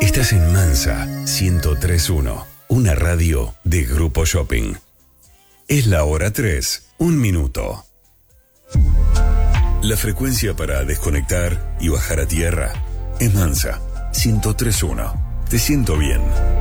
Estás en Mansa 103.1, una radio de Grupo Shopping. Es la hora 3, 1 minuto. La frecuencia para desconectar y bajar a tierra es Mansa 103.1. Te siento bien.